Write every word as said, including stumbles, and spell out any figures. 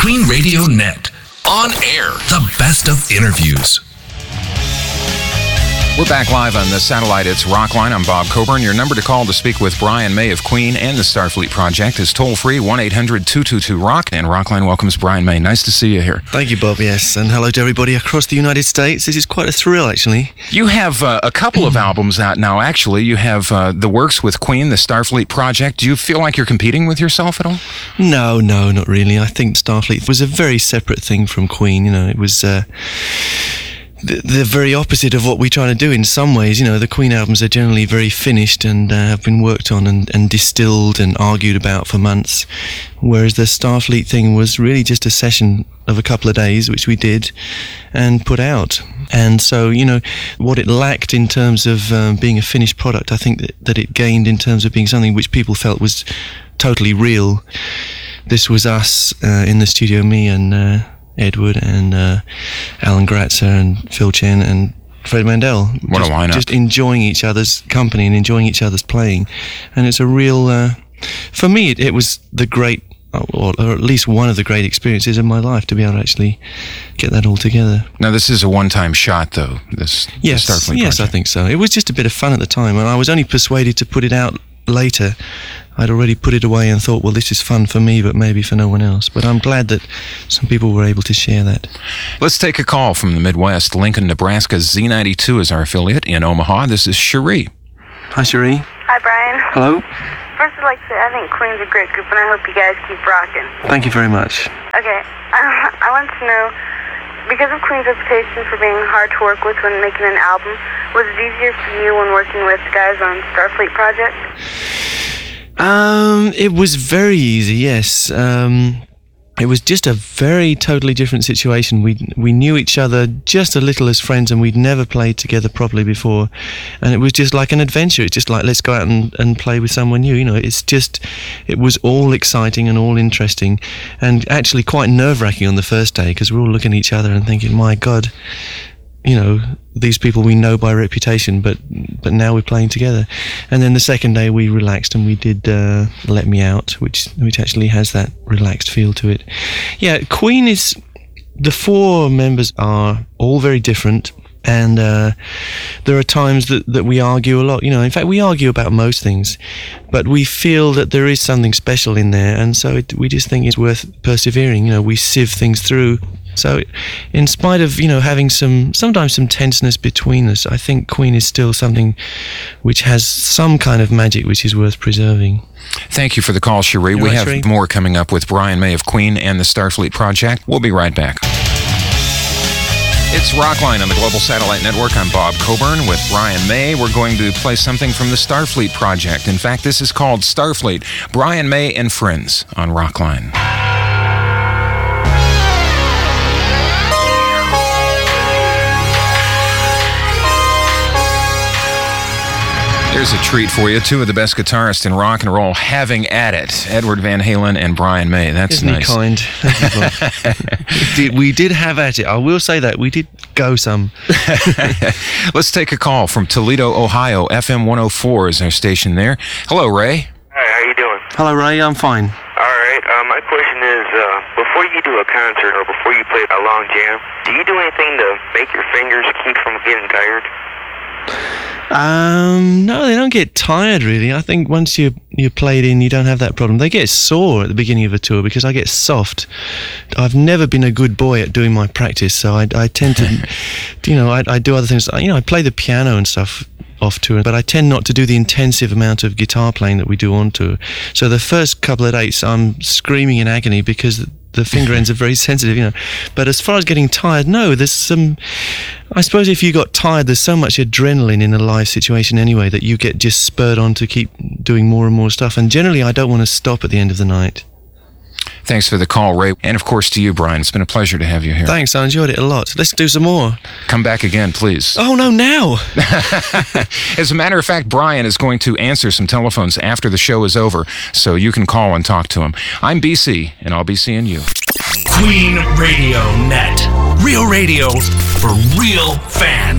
Queen Radio Net. On air, the best of interviews. We're back live on the satellite. It's Rockline. I'm Bob Coburn. Your number to call to speak with Brian May of Queen and the Starfleet Project is toll-free, one eight hundred two two two rock. And Rockline welcomes Brian May. Nice to see you here. Thank you, Bob, yes. And hello to everybody across the United States. This is quite a thrill, actually. You have uh, a couple of albums out now, actually. You have uh, The Works with Queen, the Starfleet Project. Do you feel like you're competing with yourself at all? No, no, not really. I think Starfleet was a very separate thing from Queen. You know, it was... Uh, The, the very opposite of what we try to do in some ways. You know, the Queen albums are generally very finished and uh, have been worked on and, and distilled and argued about for months, whereas the Starfleet thing was really just a session of a couple of days, which we did and put out. And so, you know, what it lacked in terms of um, being a finished product, I think that, that it gained in terms of being something which people felt was totally real. This was us uh, in the studio, me and... Uh, Edward and uh, Alan Gratzer and Phil Chen and Fred Mandel. What just, a lineup. Just enjoying each other's company and enjoying each other's playing. And it's a real, uh, for me, it, it was the great, or, or at least one of the great experiences of my life to be able to actually get that all together. Now, this is a one-time shot, though, this yes, the Starfleet Yes, project. I think so. It was just a bit of fun at the time, and I was only persuaded to put it out later. I'd already put it away and thought, well, this is fun for me, but maybe for no one else. But I'm glad that some people were able to share that. Let's take a call from the Midwest. Lincoln, Nebraska. Z ninety-two is our affiliate in Omaha. This is Cherie. Hi, Cherie. Hi, Brian. Hello. First, I'd like to say I think Queen's a great group, and I hope you guys keep rocking. Thank you very much. Okay, I, I want to know, because of Queen's reputation for being hard to work with when making an album, was it easier for you when working with guys on Starfleet Project? Um, it was very easy, yes. Um, it was just a very totally different situation. We we knew each other just a little as friends, and we'd never played together properly before. And it was just like an adventure. It's just like, let's go out and, and play with someone new. You know, it's just, it was all exciting and all interesting, and actually quite nerve-wracking on the first day, because we're all looking at each other and thinking, my God, you know, these people we know by reputation, but but now we're playing together. And then the second day we relaxed and we did uh, Let Me Out, which which actually has that relaxed feel to it. Yeah, Queen is, the four members are all very different, and uh, there are times that, that we argue a lot. You know, in fact, we argue about most things, but we feel that there is something special in there, and so it, we just think it's worth persevering. You know, we sieve things through. So, in spite of, you know, having some, sometimes some tenseness between us, I think Queen is still something which has some kind of magic which is worth preserving. Thank you for the call, Cherie. You're we right, have Cherie. more coming up with Brian May of Queen and the Starfleet Project. We'll be right back. It's Rockline on the Global Satellite Network. I'm Bob Coburn with Brian May. We're going to play something from the Starfleet Project. In fact, this is called Starfleet. Brian May and Friends on Rockline. Here's a treat for you. Two of the best guitarists in rock and roll having at it. Edward Van Halen and Brian May. That's Isn't nice. he kind? we, did, we did have at it. I will say that. We did go some. Let's take a call from Toledo, Ohio. F M one oh four is our station there. Hello, Ray. Hi, how you doing? Hello, Ray. I'm fine. All right. Uh, my question is, uh, before you do a concert or before you play a long jam, do you do anything to make your fingers keep from getting tired? Um, no, they don't get tired, really. I think once you you played in, you don't have that problem. They get sore at the beginning of a tour because I get soft. I've never been a good boy at doing my practice, so I, I tend to, you know, I, I do other things. You know, I play the piano and stuff off tour, but I tend not to do the intensive amount of guitar playing that we do on tour. So the first couple of dates, I'm screaming in agony because the finger ends are very sensitive, you know. But as far as getting tired, no, there's some, I suppose if you got tired, there's so much adrenaline in a live situation anyway that you get just spurred on to keep doing more and more stuff. And generally, I don't want to stop at the end of the night. Thanks for the call, Ray. And of course to you, Brian. It's been a pleasure to have you here. Thanks, I enjoyed it a lot. Let's do some more. Come back again, please. Oh, no, now! As a matter of fact, Brian is going to answer some telephones after the show is over, so you can call and talk to him. I'm B C, and I'll be seeing you. Queen Radio Net. Real radio for real fans.